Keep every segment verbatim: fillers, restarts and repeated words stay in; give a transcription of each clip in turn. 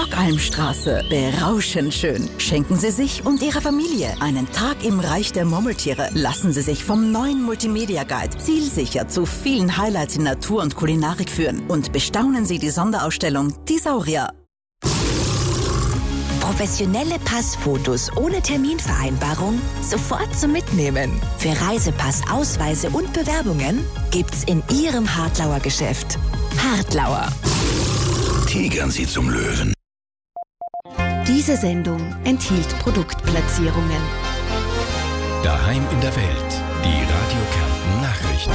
Stockalmstraße. Berauschend schön. Schenken Sie sich und Ihrer Familie einen Tag im Reich der Murmeltiere. Lassen Sie sich vom neuen Multimedia-Guide zielsicher zu vielen Highlights in Natur und Kulinarik führen. Und bestaunen Sie die Sonderausstellung Die Saurier. Professionelle Passfotos ohne Terminvereinbarung sofort zum Mitnehmen. Für Reisepass, Ausweise und Bewerbungen gibt's in Ihrem Hartlauer Geschäft. Hartlauer. Tigern Sie zum Löwen. Diese Sendung enthielt Produktplatzierungen. Daheim in der Welt. Die Radio Kärnten Nachrichten.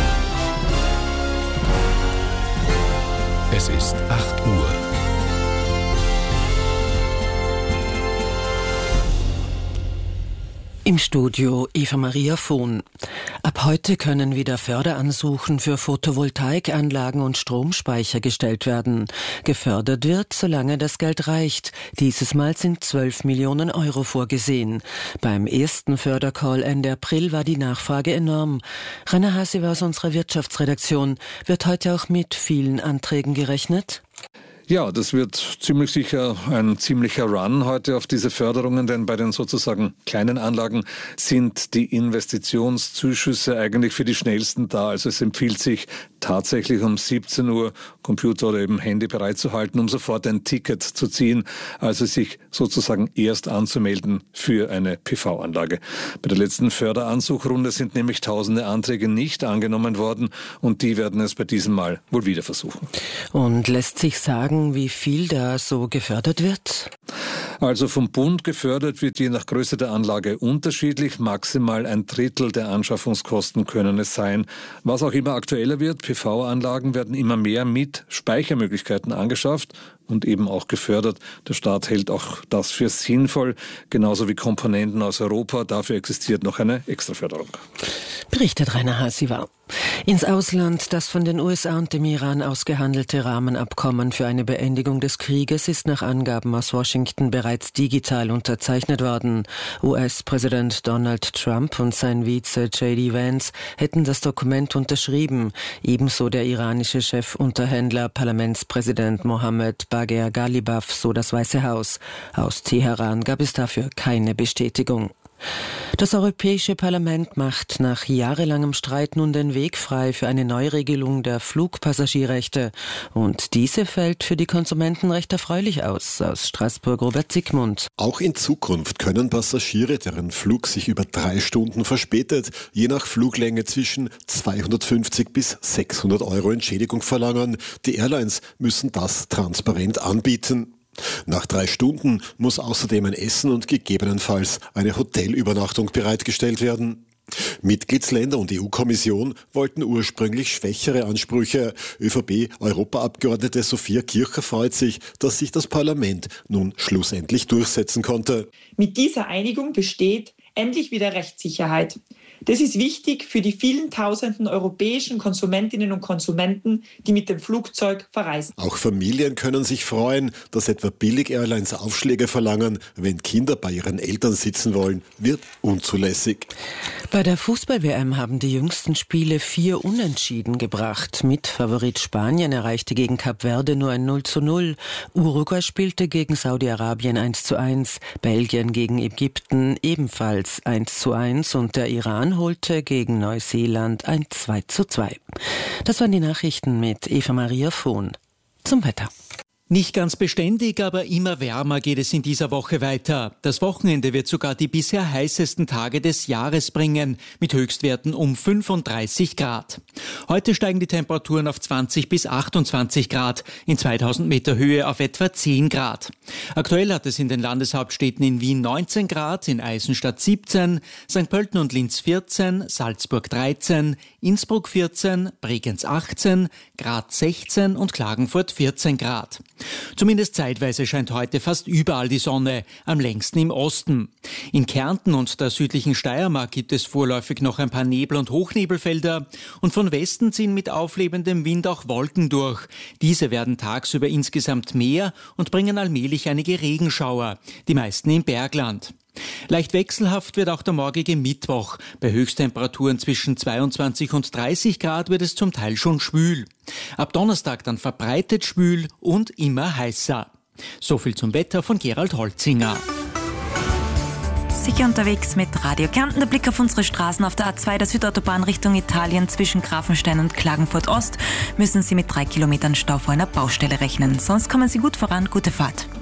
Es ist acht Uhr. Im Studio Eva Maria Vohn. Ab heute können wieder Förderansuchen für Photovoltaikanlagen und Stromspeicher gestellt werden. Gefördert wird, solange das Geld reicht. Dieses Mal sind zwölf Millionen Euro vorgesehen. Beim ersten Fördercall Ende April war die Nachfrage enorm. Rainer Hasiwer aus unserer Wirtschaftsredaktion. Wird heute auch mit vielen Anträgen gerechnet? Ja, das wird ziemlich sicher ein ziemlicher Run heute auf diese Förderungen, denn bei den sozusagen kleinen Anlagen sind die Investitionszuschüsse eigentlich für die schnellsten da. Also es empfiehlt sich tatsächlich um siebzehn Uhr Computer oder eben Handy bereitzuhalten, um sofort ein Ticket zu ziehen, also sich sozusagen erst anzumelden für eine P V-Anlage. Bei der letzten Förderansuchrunde sind nämlich tausende Anträge nicht angenommen worden und die werden es bei diesem Mal wohl wieder versuchen. Und lässt sich sagen, wie viel da so gefördert wird? Also vom Bund gefördert wird je nach Größe der Anlage unterschiedlich. Maximal ein Drittel der Anschaffungskosten können es sein. Was auch immer aktueller wird, P V-Anlagen werden immer mehr mit Speichermöglichkeiten angeschafft und eben auch gefördert. Der Staat hält auch das für sinnvoll, genauso wie Komponenten aus Europa. Dafür existiert noch eine Extraförderung. Berichtet Rainer Hasiwer. Ins Ausland, das von den U S A und dem Iran ausgehandelte Rahmenabkommen für eine Beendigung des Krieges ist nach Angaben aus Washington bereits digital unterzeichnet worden. U S-Präsident Donald Trump und sein Vize J D Vance hätten das Dokument unterschrieben. Ebenso der iranische Chefunterhändler, Parlamentspräsident Mohammed Bagher Ghalibaf, so das Weiße Haus. Aus Teheran gab es dafür keine Bestätigung. Das Europäische Parlament macht nach jahrelangem Streit nun den Weg frei für eine Neuregelung der Flugpassagierrechte. Und diese fällt für die Konsumenten recht erfreulich aus. Aus Straßburg Robert Zickmund. Auch in Zukunft können Passagiere, deren Flug sich über drei Stunden verspätet, je nach Fluglänge zwischen zweihundertfünfzig bis sechshundert Euro Entschädigung verlangen. Die Airlines müssen das transparent anbieten. Nach drei Stunden muss außerdem ein Essen und gegebenenfalls eine Hotelübernachtung bereitgestellt werden. Mitgliedsländer und E U-Kommission wollten ursprünglich schwächere Ansprüche. ÖVP-Europaabgeordnete Sophia Kircher freut sich, dass sich das Parlament nun schlussendlich durchsetzen konnte. Mit dieser Einigung besteht endlich wieder Rechtssicherheit. Das ist wichtig für die vielen tausenden europäischen Konsumentinnen und Konsumenten, die mit dem Flugzeug verreisen. Auch Familien können sich freuen, dass etwa Billig-Airlines Aufschläge verlangen, wenn Kinder bei ihren Eltern sitzen wollen, wird unzulässig. Bei der Fußball-W M haben die jüngsten Spiele vier Unentschieden gebracht. Mitfavorit Spanien erreichte gegen Kap Verde nur ein null zu null. Uruguay spielte gegen Saudi-Arabien eins zu eins, Belgien gegen Ägypten ebenfalls eins zu eins und der Iran holte gegen Neuseeland ein zwei zu zwei. Das waren die Nachrichten mit Eva Maria Vohn. Zum Wetter. Nicht ganz beständig, aber immer wärmer geht es in dieser Woche weiter. Das Wochenende wird sogar die bisher heißesten Tage des Jahres bringen, mit Höchstwerten um fünfunddreißig Grad. Heute steigen die Temperaturen auf zwanzig bis achtundzwanzig Grad, in zweitausend Meter Höhe auf etwa zehn Grad. Aktuell hat es in den Landeshauptstädten in Wien neunzehn Grad, in Eisenstadt siebzehn, Sankt Pölten und Linz vierzehn, Salzburg dreizehn, Innsbruck vierzehn, Bregenz achtzehn, Graz sechzehn und Klagenfurt vierzehn Grad. Zumindest zeitweise scheint heute fast überall die Sonne, am längsten im Osten. In Kärnten und der südlichen Steiermark gibt es vorläufig noch ein paar Nebel- und Hochnebelfelder und von Westen ziehen mit auflebendem Wind auch Wolken durch. Diese werden tagsüber insgesamt mehr und bringen allmählich einige Regenschauer, die meisten im Bergland. Leicht wechselhaft wird auch der morgige Mittwoch. Bei Höchsttemperaturen zwischen zweiundzwanzig und dreißig Grad wird es zum Teil schon schwül. Ab Donnerstag dann verbreitet schwül und immer heißer. So viel zum Wetter von Gerald Holzinger. Sicher unterwegs mit Radio Kärnten. Der Blick auf unsere Straßen. Auf der A zwei der Südautobahn Richtung Italien zwischen Grafenstein und Klagenfurt Ost müssen Sie mit drei Kilometern Stau vor einer Baustelle rechnen. Sonst kommen Sie gut voran. Gute Fahrt.